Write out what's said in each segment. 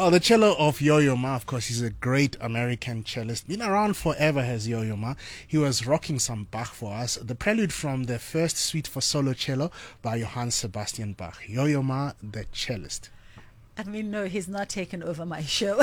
Well, the cello of Yo-Yo Ma, of course, he's a great American cellist. Been around forever, has Yo-Yo Ma. He was rocking some Bach for us. The prelude from the first suite for solo cello by Johann Sebastian Bach. Yo-Yo Ma, the cellist. I mean, no, he's not taken over my show.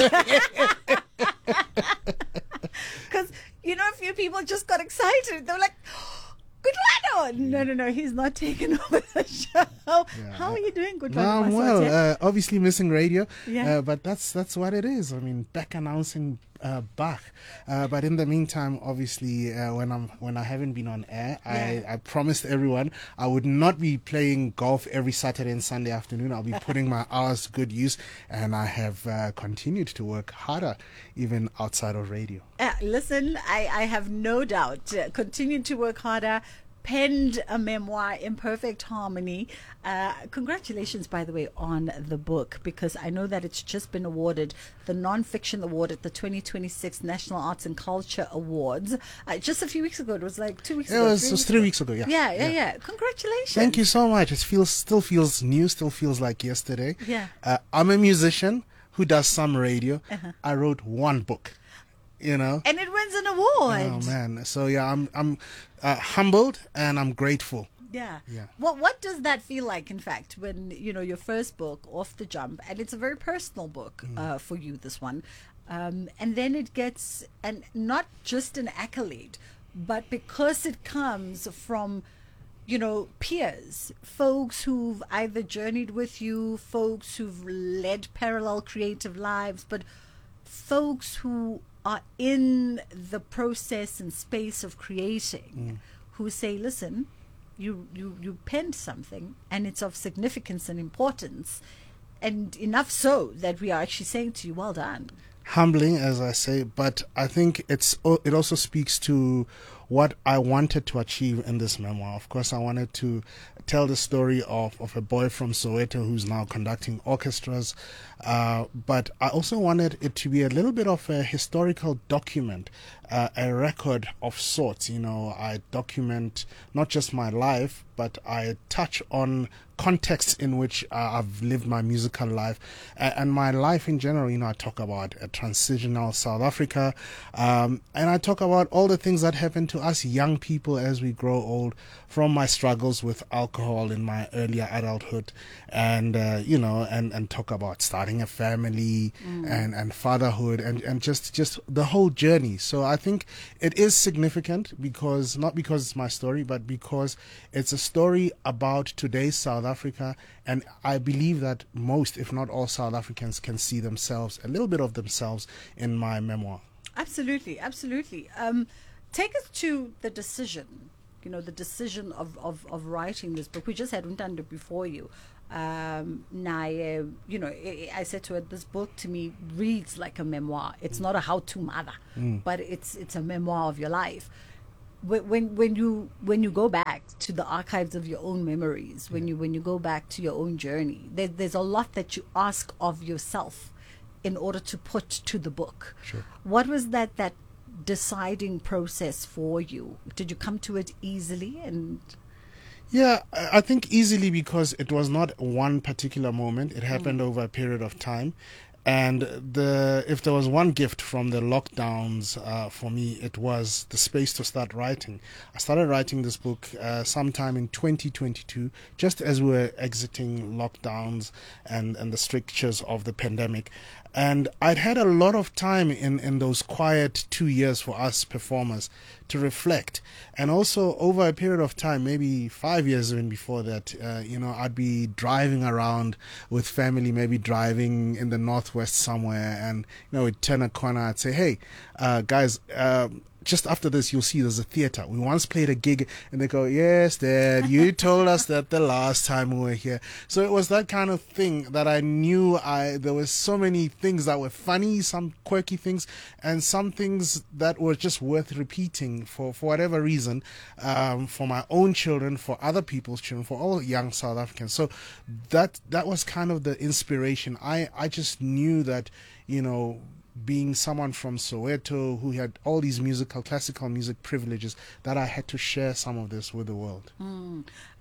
Because, a few people just got excited. They were like, good one. No, he's not taking over the show. Yeah. How are you doing, good one? I'm well. Obviously missing radio, yeah. But that's what it is. I mean, back announcing Bach. But in the meantime, obviously, when I haven't been on air, I promised everyone I would not be playing golf every Saturday and Sunday afternoon. I'll be putting my hours to good use, and I have continued to work harder, even outside of radio. Listen, I have no doubt. Continue to work harder. Penned a memoir, Imperfect Harmony. Congratulations, by the way, on the book, because I know that it's just been awarded the Nonfiction Award at the 2026 National Arts and Culture Awards. Just a few weeks ago. It was like 2 weeks ago. It was 3 weeks ago, yeah. Yeah. Congratulations. Thank you so much. It still feels new, still feels like yesterday. Yeah. I'm a musician who does some radio. I wrote one book. And it wins an award. Oh man! So yeah, I'm humbled and I'm grateful. Yeah. Well, what does that feel like, in fact, when your first book, Off the Jump, and it's a very personal book for you, this one, and then it gets not just an accolade, but because it comes from peers, folks who've either journeyed with you, folks who've led parallel creative lives, but folks who are in the process and space of creating, who say, listen, you penned something and it's of significance and importance, and enough so that we are actually saying to you, well done. Humbling, as I say, but I think it also speaks to what I wanted to achieve in this memoir. Of course, I wanted to tell the story of a boy from Soweto who's now conducting orchestras, but I also wanted it to be a little bit of a historical document, a record of sorts. I document not just my life, but I touch on contexts in which I've lived my musical life and my life in general. I talk about a transitional South Africa, and I talk about all the things that happen to us young people as we grow old, from my struggles with alcohol in my earlier adulthood, and and talk about starting a family and fatherhood and just the whole journey. So I think it is significant not because it's my story, but because it's a story about today's South Africa, and I believe that most, if not all, South Africans can see a little bit of themselves in my memoir. Absolutely. Take us to the decision, the decision of writing this book. We just had Untando before you. I said to her, this book to me reads like a memoir. It's not a how-to mother, but it's a memoir of your life. When you go back to the archives of your own memories, when you go back to your own journey, there's a lot that you ask of yourself in order to put to the book. Sure. What was that deciding process for you? Did you come to it easily? Yeah, I think easily because it was not one particular moment. It happened over a period of time. And if there was one gift from the lockdowns for me, it was the space to start writing. I started writing this book sometime in 2022, just as we were exiting lockdowns and the strictures of the pandemic. And I'd had a lot of time in those quiet 2 years for us performers to reflect. And also over a period of time, maybe 5 years even before that, I'd be driving around with family, maybe driving in the Northwest somewhere, and, we'd turn a corner, I'd say, hey, guys, just after this, you'll see there's a theater. We once played a gig, and they go, yes, Dad, you told us that the last time we were here. So it was that kind of thing that I knew there was so many things that were funny, some quirky things, and some things that were just worth repeating for whatever reason, for my own children, for other people's children, for all young South Africans. So that was kind of the inspiration. I just knew that, being someone from Soweto who had all these classical music privileges, that I had to share some of this with the world.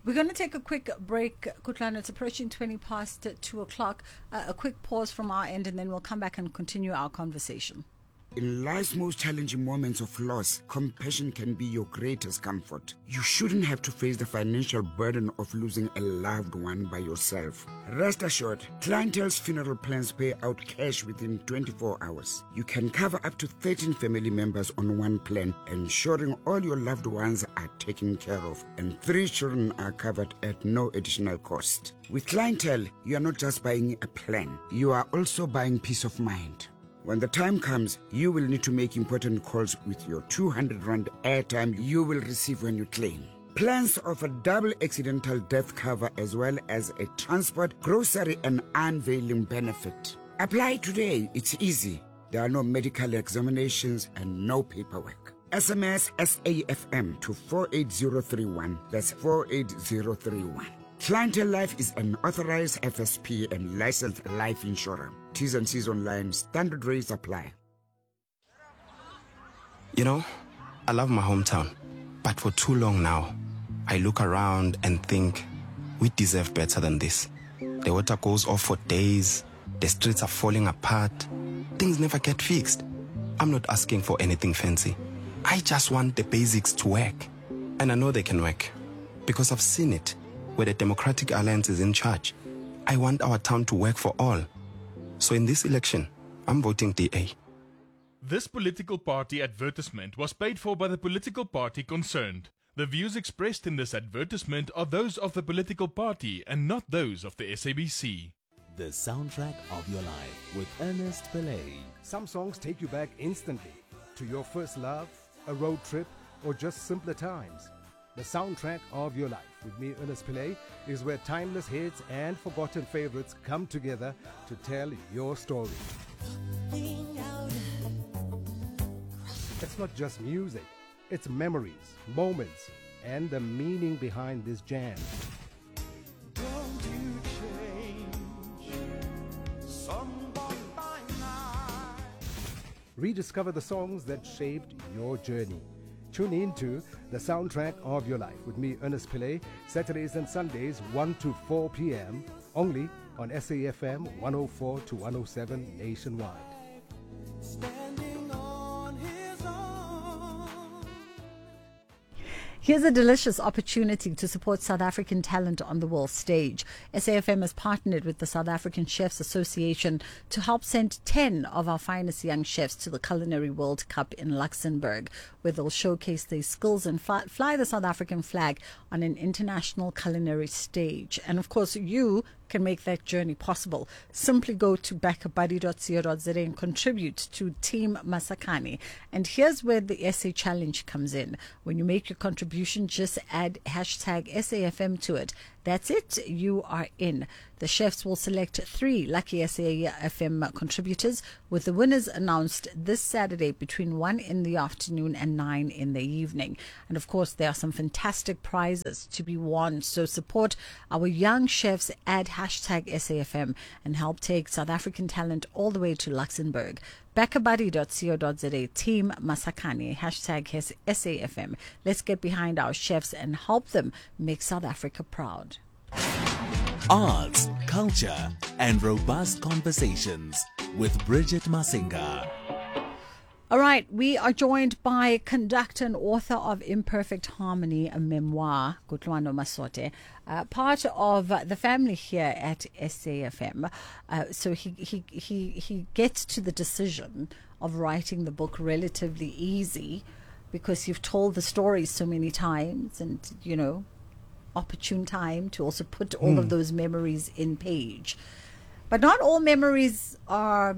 We're going to take a quick break, Kutlana. It's approaching 20 past 2 o'clock. A quick pause from our end, and then we'll come back and continue our conversation. In life's most challenging moments of loss, compassion can be your greatest comfort. You shouldn't have to face the financial burden of losing a loved one by yourself. Rest assured, Clientele's funeral plans pay out cash within 24 hours. You can cover up to 13 family members on one plan, ensuring all your loved ones are taken care of, and 3 children are covered at no additional cost. With Clientele, you are not just buying a plan, you are also buying peace of mind. When the time comes, you will need to make important calls with your 200 Rand airtime you will receive when you claim. Plans offer double accidental death cover as well as a transport, grocery and unveiling benefit. Apply today, it's easy. There are no medical examinations and no paperwork. SMS SAFM to 48031. That's 48031. Clientele Life is an authorized FSP and licensed life insurer. T's and C's online. Standard rates apply. You know, I love my hometown, but for too long now, I look around and think we deserve better than this. The water goes off for days, the streets are falling apart, things never get fixed. I'm not asking for anything fancy. I just want the basics to work. And I know they can work, because I've seen it. Where the Democratic Alliance is in charge. I want our town to work for all. So in this election, I'm voting DA. This political party advertisement was paid for by the political party concerned. The views expressed in this advertisement are those of the political party and not those of the SABC. The soundtrack of your life with Ernest Pillay. Some songs take you back instantly to your first love, a road trip, or just simpler times. The soundtrack of your life with me, Ernest Pillay, is where timeless hits and forgotten favorites come together to tell your story. It's not just music, it's memories, moments, and the meaning behind this jam. Don't you change someone by night. Rediscover the songs that shaped your journey. Tune in to The Soundtrack of Your Life with me, Ernest Pillay, Saturdays and Sundays, 1 to 4 p.m., only on SAFM 104 to 107 nationwide. Standing on his own. Here's a delicious opportunity to support South African talent on the world stage. SAFM has partnered with the South African Chefs Association to help send 10 of our finest young chefs to the Culinary World Cup in Luxembourg, where they'll showcase their skills and fly the South African flag on an international culinary stage. And of course, you can make that journey possible. Simply go to backabuddy.co.za and contribute to Team Masakane. And here's where the SA Challenge comes in. When you make your contribution, just add hashtag SAFM to it. That's it. You are in. The chefs will select 3 lucky SAFM contributors, with the winners announced this Saturday between 1 in the afternoon and 9 in the evening. And of course, there are some fantastic prizes to be won. So support our young chefs, add hashtag SAFM, and help take South African talent all the way to Luxembourg. Backabuddy.co.za, Team Masakane, hashtag SAFM. Let's get behind our chefs and help them make South Africa proud. Arts, culture, and robust conversations with Bridget Masinga. All right, we are joined by conductor and author of Imperfect Harmony, a memoir, Kutlwano Masote, part of the family here at SAFM. So he gets to the decision of writing the book relatively easy because you've told the story so many times, and, you know, opportune time to also put all of those memories in page. But not all memories are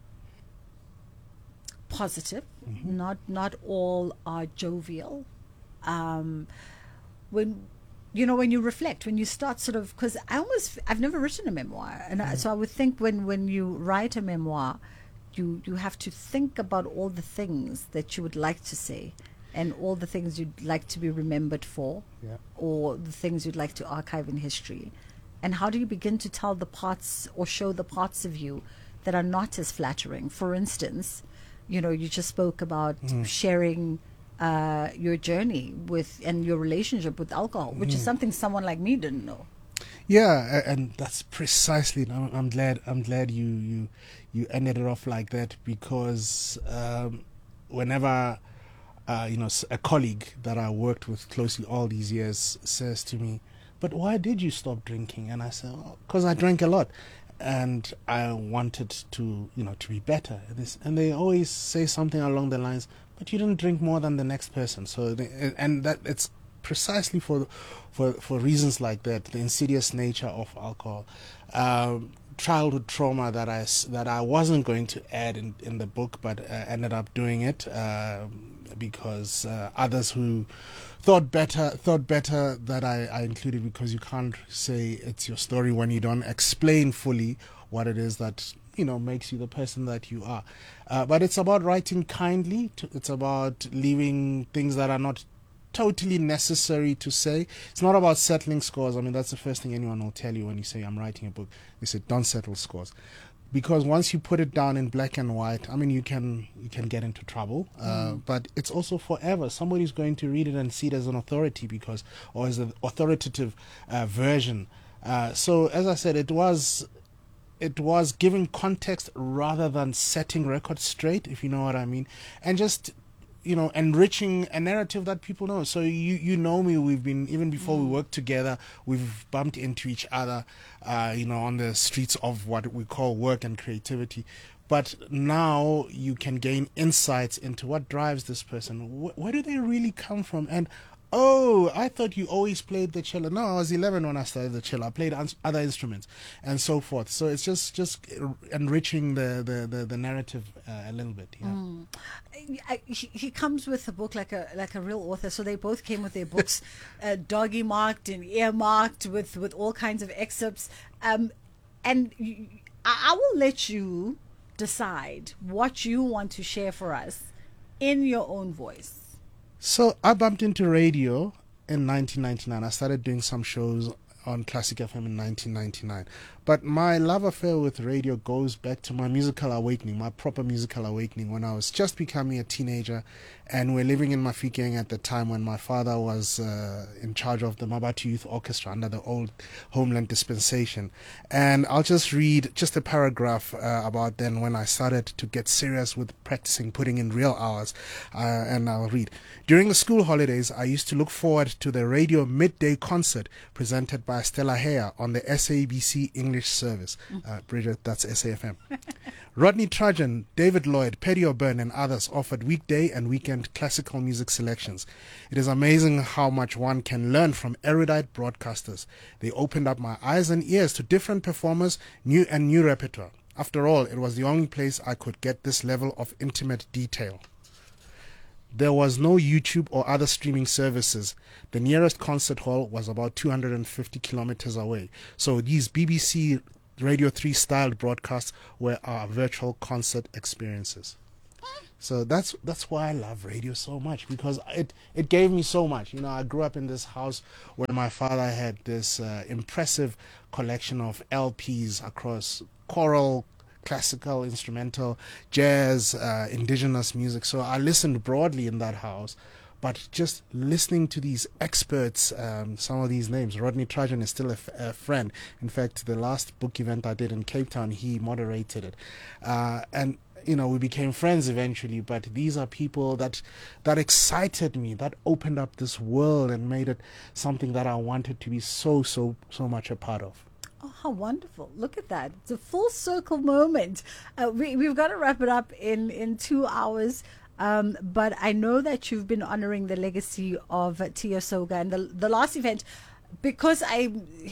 positive. Not all are jovial. When you reflect, when you start sort of, because I've never written a memoir, and so I would think when you write a memoir, you have to think about all the things that you would like to say, and all the things you'd like to be remembered for, or the things you'd like to archive in history. And how do you begin to tell the parts or show the parts of you that are not as flattering? For instance, you know, you just spoke about sharing your journey with and your relationship with alcohol, which is something someone like me didn't know. Yeah, and that's precisely. I'm glad you ended it off like that, because whenever a colleague that I worked with closely all these years says to me, "But why did you stop drinking?" And I said, "Because I drank a lot, and I wanted to be better." And they always say something along the lines, "But you didn't drink more than the next person." So and that it's precisely for reasons like that, the insidious nature of alcohol. Childhood trauma that I wasn't going to add in the book, but ended up doing it because others who thought better that I included, because you can't say it's your story when you don't explain fully what it is that makes you the person that you are. But it's about writing kindly. It's about leaving things that are not totally necessary to say. It's not about settling scores. I mean, that's the first thing anyone will tell you when you say, "I'm writing a book." They say, "Don't settle scores," because once you put it down in black and white, I mean, you can get into trouble. But it's also forever. Somebody's going to read it and see it as an authority or as an authoritative version. So as I said, it was giving context rather than setting records straight, if you know what I mean, and just enriching a narrative that people know. So you know me, we've been, even before we worked together, we've bumped into each other, on the streets of what we call work and creativity. But now you can gain insights into what drives this person. Where do they really come from? And oh, I thought you always played the cello. No, I was 11 when I started the cello. I played other instruments and so forth. So it's just enriching the narrative a little bit. Yeah. He comes with a book like a real author. So they both came with their books, doggy marked and earmarked with all kinds of excerpts. And I will let you decide what you want to share for us in your own voice. So I bumped into radio in 1999. I started doing some shows on Classic FM in 1999. But my love affair with radio goes back to my musical awakening, my proper musical awakening, when I was just becoming a teenager, and we're living in Mafikeng at the time when my father was in charge of the Mabatu Youth Orchestra under the old Homeland dispensation. And I'll just read just a paragraph about then when I started to get serious with practicing, putting in real hours. And I'll read. "During the school holidays, I used to look forward to the radio midday concert presented by Stella Hare on the SABC English service." Bridget, that's SAFM. "Rodney Trajan, David Lloyd, Paddy O'Byrne and others offered weekday and weekend classical music selections. It is amazing how much one can learn from erudite broadcasters. They opened up my eyes and ears to different performers, new repertoire. After all, it was the only place I could get this level of intimate detail. There was no YouTube or other streaming services. The nearest concert hall was about 250 kilometers away. So these BBC Radio 3 styled broadcasts were our virtual concert experiences." So that's why I love radio so much, because it gave me so much. I grew up in this house where my father had this impressive collection of LPs across choral, classical, instrumental, jazz, indigenous music. So I listened broadly in that house. But just listening to these experts, some of these names, Rodney Trajan is still a friend. In fact, the last book event I did in Cape Town, he moderated it. And we became friends eventually, but these are people that excited me, that opened up this world and made it something that I wanted to be so much a part of. Oh, how wonderful. Look at that. It's a full circle moment. We've got to wrap it up in 2 hours. But I know that you've been honoring the legacy of Tiyo Soga, and the last event, because I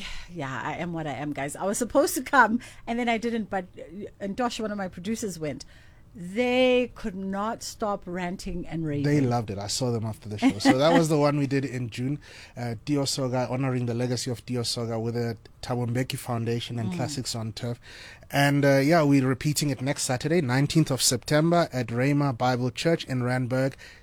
am what I am, guys. I was supposed to come and then I didn't, but Ntosh, one of my producers, went. They could not stop ranting and raving. They loved it. I saw them after the show. So that was the one we did in June. Tiyo Soga, honoring the legacy of Tiyo Soga with the Thabo Mbeki Foundation and Classics on Turf. And we're repeating it next Saturday, 19th of September at Rhema Bible Church in Randburg,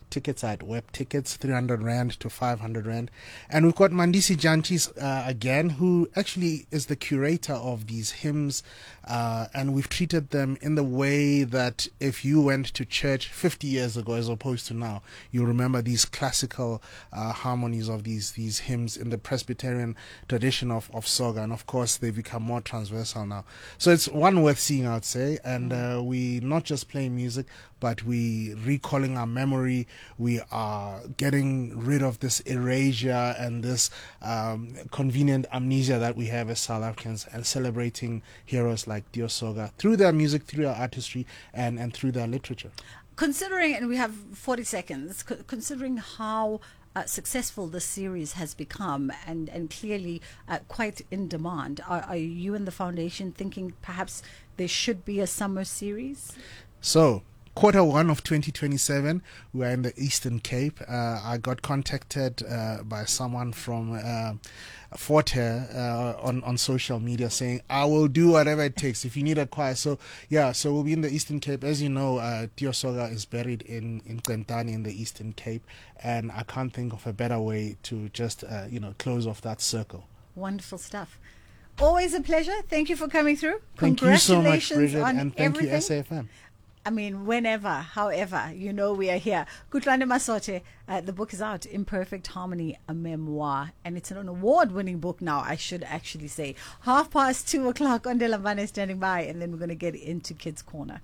tickets at Web Tickets, 300 Rand to 500 Rand. And we've got Mandisi Janchis again, who actually is the curator of these hymns. And we've treated them in the way that if you went to church 50 years ago as opposed to now, you remember these classical harmonies of these hymns in the Presbyterian tradition of Soga. And of course, they become more transversal now. So it's one worth seeing, I'd say. And we not just playing music, but we recalling our memory. We are getting rid of this erasure and this convenient amnesia that we have as South Africans, and celebrating heroes like Dio Soga through their music, through their artistry, and through their literature. Considering, and we have 40 seconds, considering how successful this series has become, and clearly quite in demand, are you and the foundation thinking perhaps there should be a summer series? So, Q1 of 2027, we are in the Eastern Cape. I got contacted by someone from Forte on social media saying, I will do whatever it takes if you need a choir. So we'll be in the Eastern Cape. As you know, Dio Soga is buried in Qentani in the Eastern Cape, and I can't think of a better way to just close off that circle. Wonderful stuff. Always a pleasure. Thank you for coming through. Thank you so much, Congratulations Bridget, on and thank everything. you, SAFM. I mean, whenever, however, we are here. Kutlane Masote, the book is out, Imperfect Harmony, a memoir. And it's an award-winning book now, I should actually say. 2:30 on Delambane standing by, and then we're going to get into Kids Corner.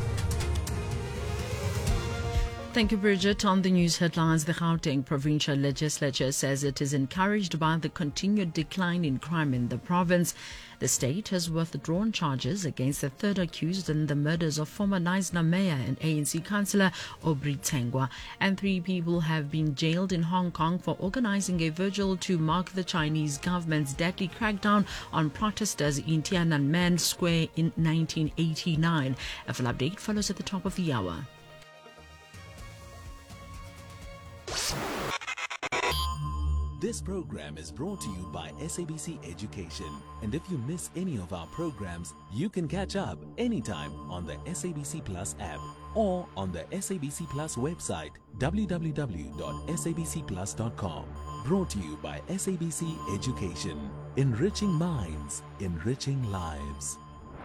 Thank you, Bridget. On the news headlines, the Gauteng Provincial Legislature says it is encouraged by the continued decline in crime in the province. The state has withdrawn charges against the third accused in the murders of former Knysna Mayor and ANC Councillor Aubrey Tsengwa, and 3 people have been jailed in Hong Kong for organizing a vigil to mark the Chinese government's deadly crackdown on protesters in Tiananmen Square in 1989. A full update follows at the top of the hour. This program is brought to you by SABC Education. And if you miss any of our programs, you can catch up anytime on the SABC Plus app or on the SABC Plus website, www.sabcplus.com. Brought to you by SABC Education. Enriching minds, enriching lives.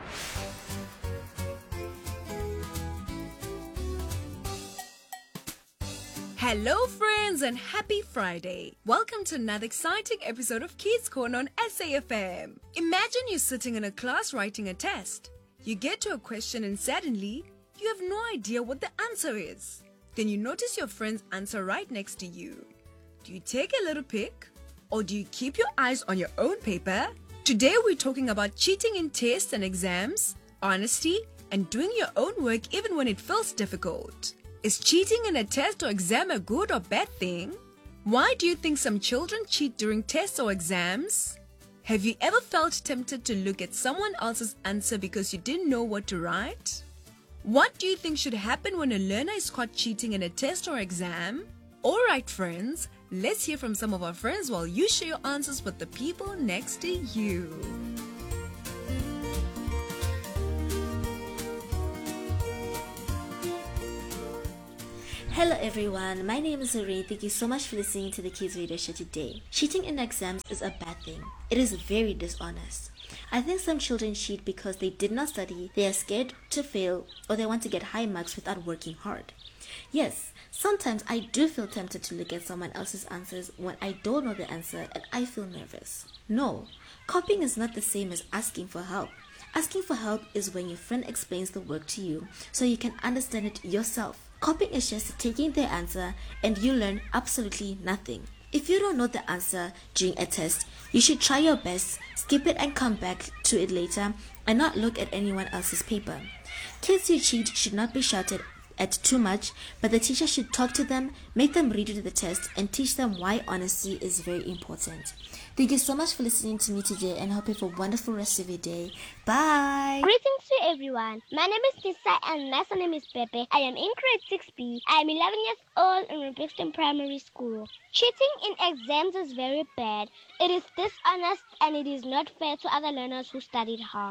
Hello friends and happy Friday. Welcome to another exciting episode of Kids Corner on SAFM. Imagine you're sitting in a class writing a test. You get to a question and suddenly you have no idea what the answer is. Then you notice your friend's answer right next to you. Do you take a little pic or do you keep your eyes on your own paper? Today we're talking about cheating in tests and exams, honesty, and doing your own work even when it feels difficult. Is cheating in a test or exam a good or bad thing? Why do you think some children cheat during tests or exams? Have you ever felt tempted to look at someone else's answer because you didn't know what to write? What do you think should happen when a learner is caught cheating in a test or exam? Alright friends, let's hear from some of our friends while you share your answers with the people next to you. Hello everyone, my name is Lorraine. Thank you so much for listening to the Kids Radio Show today. Cheating in exams is a bad thing. It is very dishonest. I think some children cheat because they did not study, they are scared to fail, or they want to get high marks without working hard. Yes, sometimes I do feel tempted to look at someone else's answers when I don't know the answer and I feel nervous. No, copying is not the same as asking for help. Asking for help is when your friend explains the work to you so you can understand it yourself. Copying is just taking their answer and you learn absolutely nothing. If you don't know the answer during a test, you should try your best, skip it and come back to it later and not look at anyone else's paper. Kids who cheat should not be shouted at too much, but the teacher should talk to them, make them redo the test and teach them why honesty is very important. Thank you so much for listening to me today and I hope you have a wonderful rest of your day. Bye! Greetings to everyone. My name is Nisa and my name is Pepe. I am in grade 6B. I am 11 years old in Brixton Primary School. Cheating in exams is very bad. It is dishonest and it is not fair to other learners who studied hard.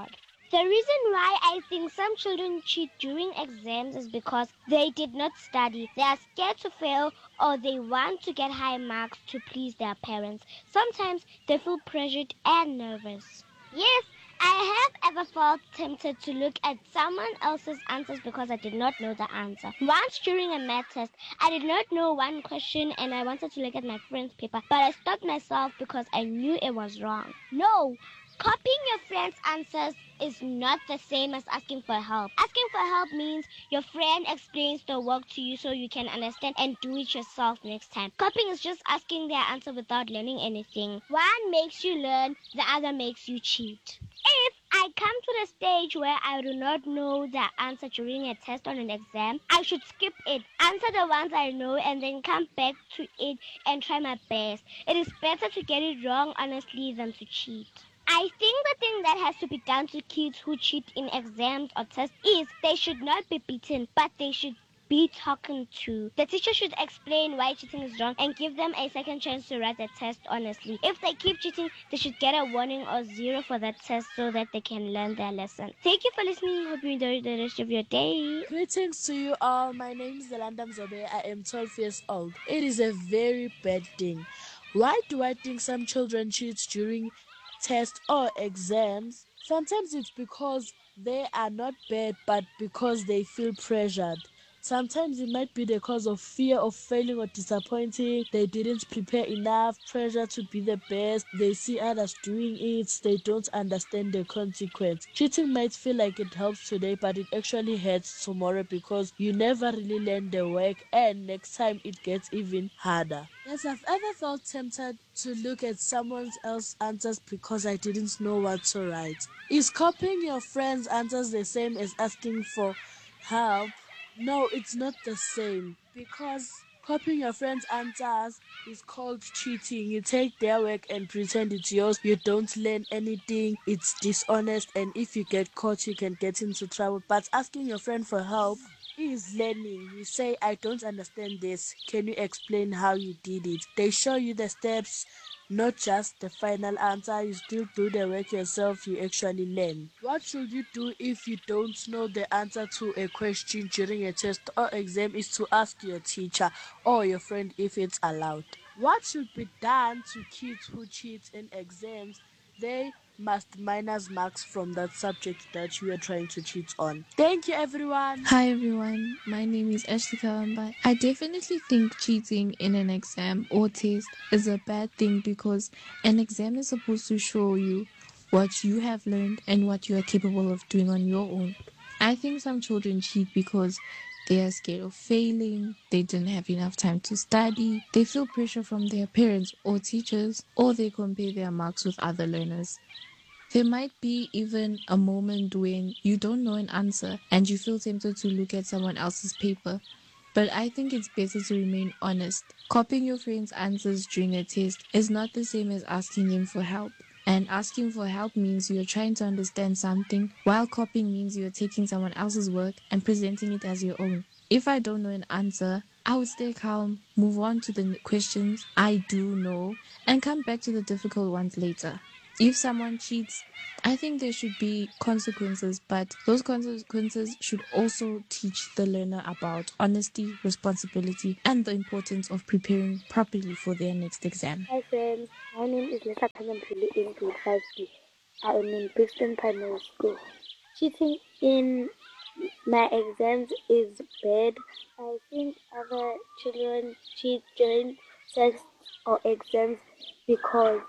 The reason why I think some children cheat during exams is because they did not study. They are scared to fail or they want to get high marks to please their parents. Sometimes they feel pressured and nervous. Yes, I have ever felt tempted to look at someone else's answers because I did not know the answer. Once during a math test, I did not know one question and I wanted to look at my friend's paper, but I stopped myself because I knew it was wrong. No, copying your friend's answers is not the same as asking for help. Asking for help means your friend explains the work to you so you can understand and do it yourself next time. Copying is just asking their answer without learning anything. One makes you learn, the other makes you cheat. If I come to the stage where I do not know the answer during a test or an exam, I should skip it, answer the ones I know, and then come back to it and try my best. It is better to get it wrong honestly than to cheat. I think the thing that has to be done to kids who cheat in exams or tests is they should not be beaten, but they should be talking to. The teacher should explain why cheating is wrong and give them a second chance to write the test honestly. If they keep cheating, they should get a warning or 0 for that test so that they can learn their lesson. Thank you for listening. Hope you enjoy the rest of your day. Greetings to you all. My name is Zelanda Mzobe. I am 12 years old. It is a very bad thing. Why do I think some children cheat during tests or exams? Sometimes it's because they are not bad, but because they feel pressured. Sometimes it might be the cause of fear of failing or disappointing. They didn't prepare enough, pressure to be the best. They see others doing it. They don't understand the consequence. Cheating might feel like it helps today, but it actually hurts tomorrow because you never really learn the work and next time it gets even harder. Yes, I've ever felt tempted to look at someone else's answers because I didn't know what to write. Is copying your friend's answers the same as asking for help? No, it's not the same because copying your friend's answers is called cheating. You take their work and pretend it's yours. You don't learn anything. It's dishonest, and if you get caught, you can get into trouble. But asking your friend for help is learning. You say, I don't understand this. Can you explain how you did it? They show you the steps, not just the final answer. You still do the work yourself. You actually learn. What should you do if you don't know the answer to a question during a test or exam is to ask your teacher or your friend if it's allowed. What should be done to kids who cheat in exams? They must minus marks from that subject that you are trying to cheat on. Thank you, everyone. Hi everyone, my name is Ashley Kawamba. I definitely think cheating in an exam or test is a bad thing because an exam is supposed to show you what you have learned and what you are capable of doing on your own. I think some children cheat because they are scared of failing, they didn't have enough time to study, they feel pressure from their parents or teachers, or they compare their marks with other learners. There might be even a moment when you don't know an answer and you feel tempted to look at someone else's paper. But I think it's better to remain honest. Copying your friend's answers during a test is not the same as asking them for help. And asking for help means you're trying to understand something, while copying means you're taking someone else's work and presenting it as your own. If I don't know an answer, I would stay calm, move on to the questions I do know, and come back to the difficult ones later. If someone cheats, I think there should be consequences, but those consequences should also teach the learner about honesty, responsibility, and the importance of preparing properly for their next exam. Hi friends, my name is Lisa Kanampili in grade 5B. I am in Brixton Primary School. Cheating in my exams is bad. I think other children cheat during tests or exams because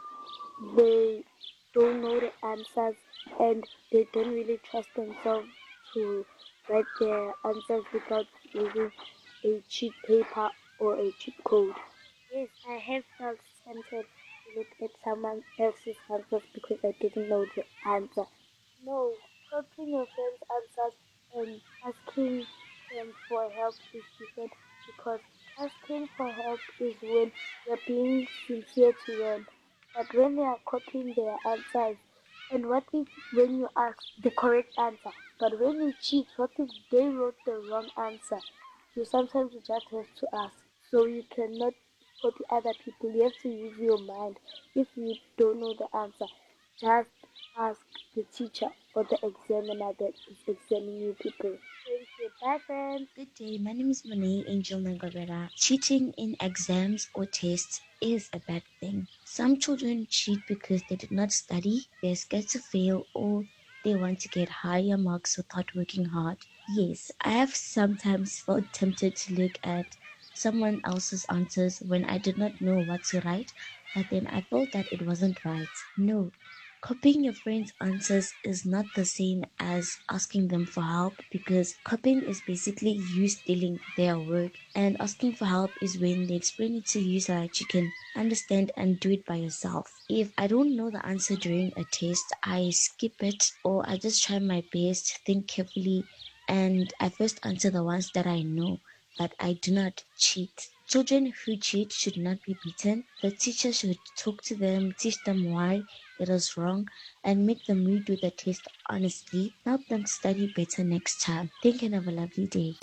they don't know the answers and they don't really trust themselves to write their answers without using a cheat paper or a cheat code. Yes, I have felt tempted to look at someone else's answers because I didn't know the answer. No, copying your friend's answers and asking them for help is different because asking for help is when you're being sincere to learn. But when they are copying their answers, and what if when you ask the correct answer, but when you cheat, what if they wrote the wrong answer? You sometimes just have to ask. So you cannot copy other people. You have to use your mind. If you don't know the answer, just ask the teacher or the examiner that is examining you people? Thank you. Bye, friends. Good day. My name is Monet Angel Nangabera. Cheating in exams or tests is a bad thing. Some children cheat because they did not study, they're scared to fail, or they want to get higher marks without working hard. Yes, I have sometimes felt tempted to look at someone else's answers when I did not know what to write, but then I felt that it wasn't right. No, copying your friend's answers is not the same as asking them for help, because copying is basically you stealing their work, and asking for help is when they explain it to you so that you can understand and do it by yourself. If I don't know the answer during a test, I skip it, or I just try my best, think carefully, and I first answer the ones that I know, but I do not cheat. Children who cheat should not be beaten. The teacher should talk to them, teach them why it is wrong, and make them redo the test honestly. Help them study better next time. Thank you and have a lovely day.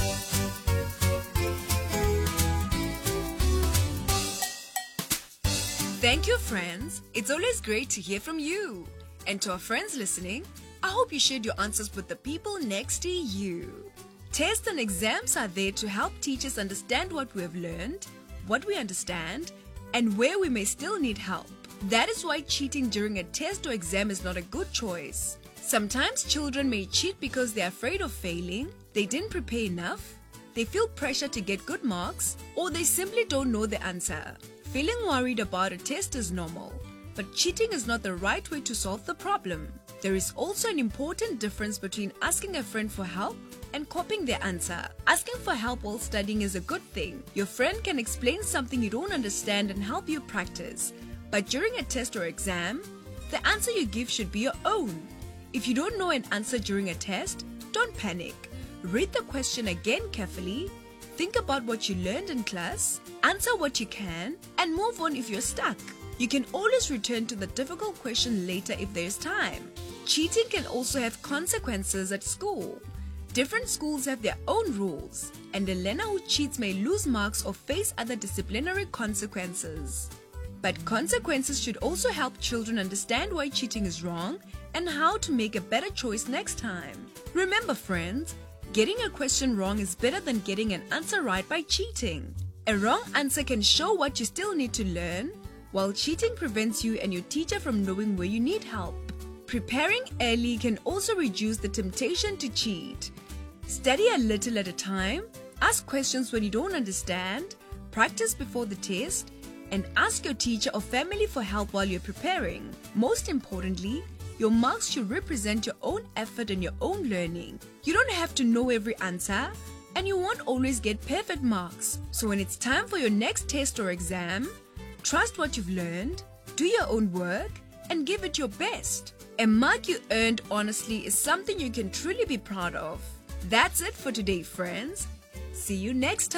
Thank you, friends. It's always great to hear from you. And to our friends listening, I hope you shared your answers with the people next to you. Tests and exams are there to help teachers understand what we have learned, what we understand, and where we may still need help. That is why cheating during a test or exam is not a good choice. Sometimes children may cheat because they are afraid of failing, they didn't prepare enough, they feel pressure to get good marks, or they simply don't know the answer. Feeling worried about a test is normal, but cheating is not the right way to solve the problem. There is also an important difference between asking a friend for help and copying their answer. Asking for help while studying is a good thing. Your friend can explain something you don't understand and help you practice. But during a test or exam, the answer you give should be your own. If you don't know an answer during a test, don't panic. Read the question again carefully, think about what you learned in class, answer what you can, and move on if you're stuck. You can always return to the difficult question later if there's time. Cheating can also have consequences at school. Different schools have their own rules, and a learner who cheats may lose marks or face other disciplinary consequences. But consequences should also help children understand why cheating is wrong and how to make a better choice next time. Remember, friends, getting a question wrong is better than getting an answer right by cheating. A wrong answer can show what you still need to learn, while cheating prevents you and your teacher from knowing where you need help. Preparing early can also reduce the temptation to cheat. Study a little at a time, ask questions when you don't understand, practice before the test, and ask your teacher or family for help while you're preparing. Most importantly, your marks should represent your own effort and your own learning. You don't have to know every answer, and you won't always get perfect marks. So when it's time for your next test or exam, trust what you've learned, do your own work, and give it your best. A mark you earned honestly is something you can truly be proud of. That's it for today, friends. See you next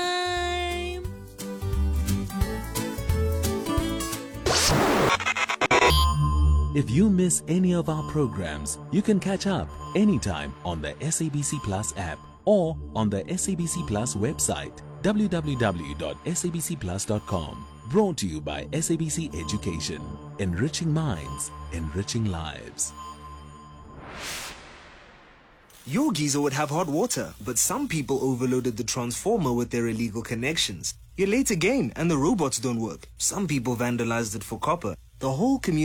time. If you miss any of our programs, you can catch up anytime on the SABC Plus app or on the SABC Plus website, www.sabcplus.com. Brought to you by SABC Education. Enriching minds, enriching lives. Your geyser would have hot water, but some people overloaded the transformer with their illegal connections. You're late again and the robots don't work. Some people vandalized it for copper. The whole community